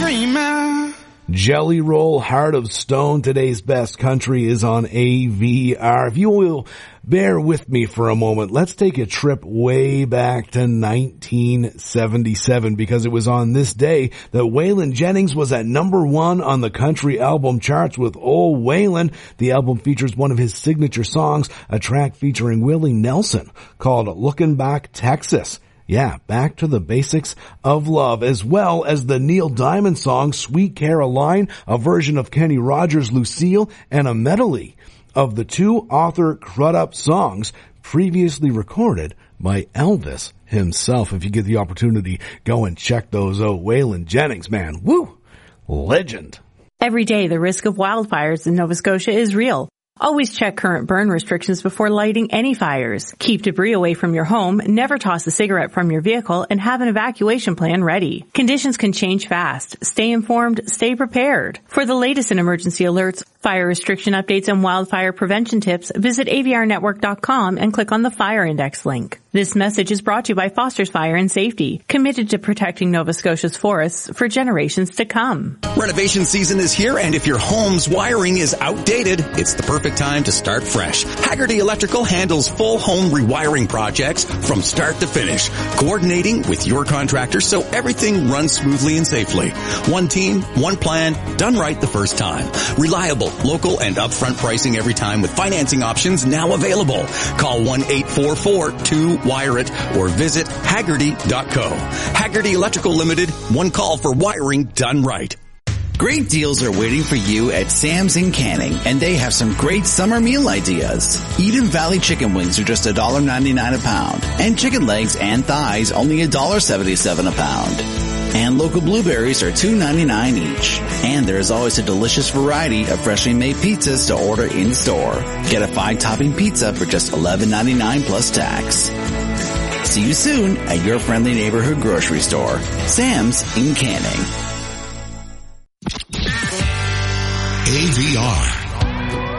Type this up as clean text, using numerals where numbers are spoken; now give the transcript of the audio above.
dreaming. Jelly Roll, Heart of Stone, today's best country is on AVR. If you will bear with me for a moment, let's take a trip way back to 1977, because it was on this day that Waylon Jennings was at number 1 on the country album charts with Oh Waylon. The album features one of his signature songs, a track featuring Willie Nelson called Lookin' Back Texas. Yeah, back to the basics of love, as well as the Neil Diamond song Sweet Caroline, a version of Kenny Rogers' Lucille, and a medley of the two author Crudup songs previously recorded by Elvis himself. If you get the opportunity, go and check those out. Waylon Jennings, man, woo, legend. Every day, the risk of wildfires in Nova Scotia is real. Always check current burn restrictions before lighting any fires. Keep debris away from your home, never toss a cigarette from your vehicle, and have an evacuation plan ready. Conditions can change fast. Stay informed, stay prepared. For the latest in emergency alerts, fire restriction updates, and wildfire prevention tips, visit avrnetwork.com and click on the Fire Index link. This message is brought to you by Foster's Fire and Safety, committed to protecting Nova Scotia's forests for generations to come. Renovation season is here, and if your home's wiring is outdated, it's the perfect time to start fresh. Haggerty Electrical handles full home rewiring projects from start to finish, coordinating with your contractor so everything runs smoothly and safely. One team, one plan, done right the first time. Reliable, local, and upfront pricing every time with financing options now available. Call 1-844-2-WIRE-IT or visit Haggerty.co. Haggerty Electrical Limited, one call for wiring done right. Great deals are waiting for you at Sam's in Canning, and they have some great summer meal ideas. Eden Valley chicken wings are just $1.99 a pound, and chicken legs and thighs only $1.77 a pound. And local blueberries are $2.99 each. And there is always a delicious variety of freshly made pizzas to order in-store. Get a 5-topping pizza for just $11.99 plus tax. See you soon at your friendly neighborhood grocery store, Sam's in Canning. AVR,